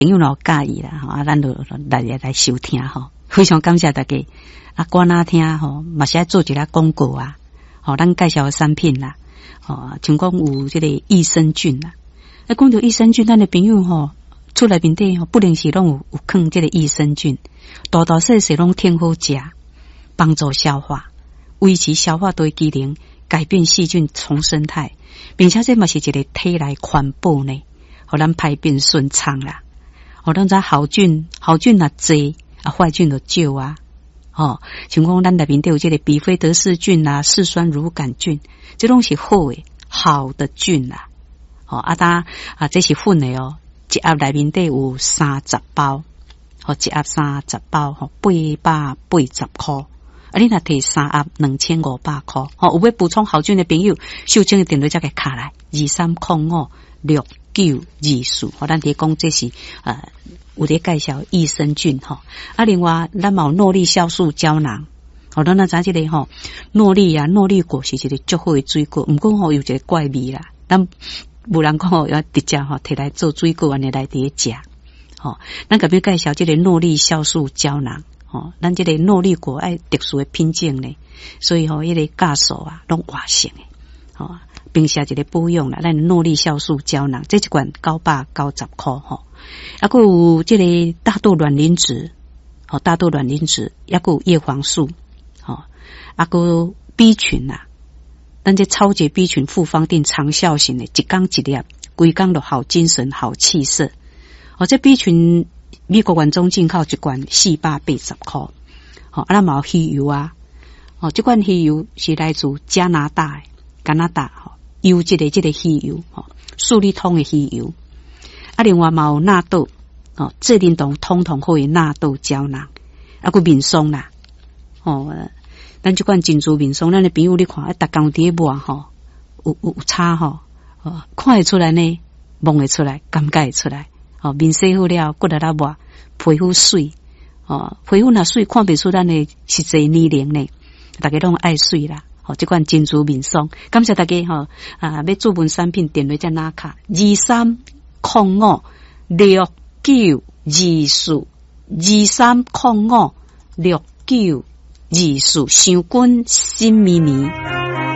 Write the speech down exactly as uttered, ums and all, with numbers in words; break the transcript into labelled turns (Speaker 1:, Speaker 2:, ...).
Speaker 1: 朋友若介意啦，吼啊，咱就来来收听吼，非常感谢大家。啊，我那听吼，嘛是爱做一个广告啊，吼，咱介绍的产品啦，吼，像讲有这个益生菌啦，啊，讲到益生菌，咱的朋友吼，厝内面底吼，不定时拢有有放这个益生菌，大大细细拢挺好食，帮助消化，维持消化道机能，改变细菌重生态，并且这嘛是一个体内环保呢，互咱排便顺畅啦，互咱知好菌好菌若多，啊坏菌就少啊。哦，像讲咱内面都有这个比菲德氏菌啦、嗜酸乳杆菌，这拢是好诶，好的菌啦。哦，啊当啊这是粉的哦，一盒内面底有三十包，哦一盒三十包，吼八百八十块。啊，你若摕三盒两千五百块，哦，有要补充好菌的朋友，秀清的电话才给卡来二三零五六九二四，哦，咱伫讲这是呃。有咧介绍益生菌吼，啊，另外咱嘛有诺丽酵素胶囊，哦，咱那知即个吼，诺丽啊，诺丽果是一个足好的水果，毋过吼有一个怪味啦，咱无人讲吼要直接吼摕来做水果安尼来伫食，吼，咱甲要介绍即个诺丽酵素胶囊，吼，咱即个诺丽果爱特殊的品种呢，所以吼迄个价数啊拢活性诶，吼，并且一个保养啦，咱诺丽酵素胶囊，这一罐九百九十块吼。啊，还有这个大豆卵磷脂，哦，大豆卵磷脂，也还有叶黄素，哦，啊，还有 B 群啊，咱这超级 B 群复方定长效型的，一缸一粒，规缸都好精神、好气色。哦，这 B 群美国原装进口一罐四百八十块，哦，啊，咱嘛有鱼油啊，哦，这罐鱼油是来自加拿大的，加拿大吼，优质的这个鱼油，哦，数理通的鱼油。啊，另外嘛有纳豆哦，这运动通通好的纳豆胶囊，啊，个面霜啦，哦，咱这款珍珠面霜，咱的朋友你看，啊，逐工伫抹吼，有有有差吼，哦，看会出来呢，摸会出来，感觉会出来，哦，面洗好了，骨力啦抹，皮肤水，哦，皮肤若水，看不出咱的实际年龄呢，大家拢爱水啦。哦，这款珍珠面霜，感谢大家吼，啊，要注文产品电话在哪卡？二三零五六九二四，二三零五六九二四，想君心绵绵。